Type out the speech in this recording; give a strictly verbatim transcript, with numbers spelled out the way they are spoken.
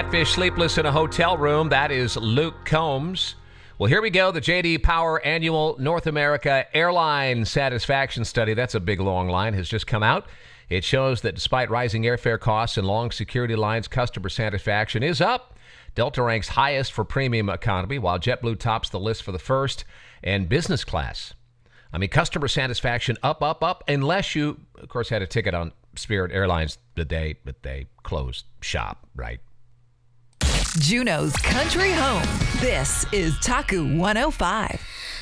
Catfish sleepless in a hotel room. That is Luke Combs. Well, here we go. The J D Power Annual North America Airline Satisfaction Study, that's a big long line, has just come out. It shows that despite rising airfare costs and long security lines, customer satisfaction is up. Delta ranks highest for premium economy, while JetBlue tops the list for the first and business class. I mean, customer satisfaction up, up, up, unless you, of course, had a ticket on Spirit Airlines the day that they closed shop, right? Juneau's Country Home. This is Taku one oh five.